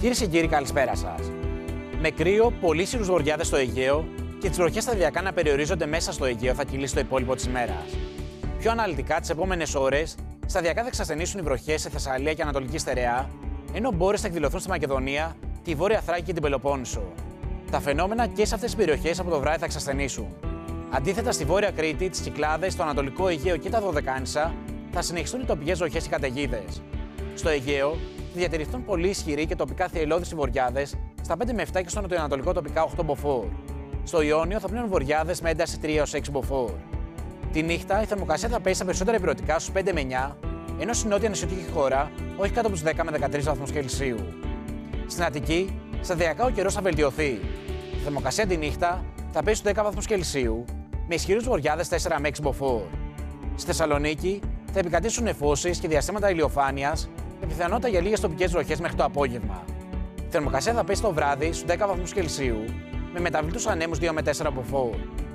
Κυρίες και κύριοι, καλησπέρα σας. Με κρύο, πολύ σειρούς βοριάδες στο Αιγαίο και τις βροχές σταδιακά να περιορίζονται μέσα στο Αιγαίο θα κυλήσει το υπόλοιπο της ημέρας. Πιο αναλυτικά, τις επόμενες ώρες, σταδιακά θα εξασθενήσουν οι βροχές σε Θεσσαλία και Ανατολική Στερεά, ενώ μπόρες θα εκδηλωθούν στη Μακεδονία, τη Βόρεια Θράκη και την Πελοπόννησο. Τα φαινόμενα και σε αυτές τις περιοχές από το βράδυ θα εξασθενήσουν. Αντίθετα, στη Βόρεια Κρήτη, τις Κυκλάδες, στο Ανατολικό Αιγαίο και τα Δωδεκάνησα θα συνεχιστούν οι τοπικές βροχές και καταιγίδες. Στο Αιγαίο θα διατηρηθούν πολύ ισχυροί και τοπικά θυελλώδεις βοριάδες στα 5 με 7 και στο νοτιοανατολικό τοπικά 8 μποφόρ. Στο Ιόνιο θα πνέουν βοριάδες με ένταση 3 έως 6 μποφόρ. Τη νύχτα η θερμοκρασία θα πέσει στα περισσότερα υπηρετικά στους 5 με 9, ενώ στη νότια νησιωτική χώρα όχι κάτω από τους 10 με 13 βαθμούς Κελσίου. Στην Αττική, σταδιακά ο καιρός θα βελτιωθεί. Η θερμοκρασία τη νύχτα θα πέσει στους 10 βαθμούς Κελσίου, με ισχυρούς βοριάδες 4 με 6 μποφόρ. Στη Θεσσαλονίκη θα επικρατήσουν νεφώσεις και διαστήματα ηλιοφάνειας, με πιθανότητα για λίγες τοπικές βροχές μέχρι το απόγευμα. Η θερμοκρασία θα πέσει το βράδυ στους 10 βαθμούς Κελσίου, με μεταβλητούς ανέμους 2 με 4 μποφόρ.